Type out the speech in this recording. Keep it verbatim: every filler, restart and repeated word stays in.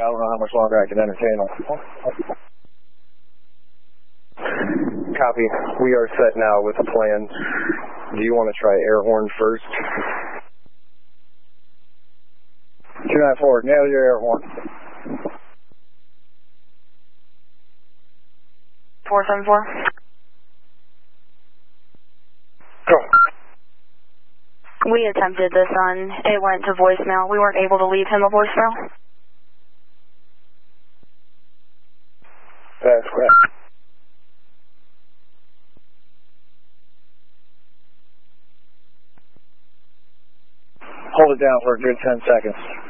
I don't know how much longer I can entertain them. Copy. We are set now with a plan. Do you want to try air horn first? two nine four, nail your air horn. four seven four. Go. We attempted this on, it went to voicemail. We weren't able to leave him a voicemail. That's correct. Hold it down for a good ten seconds.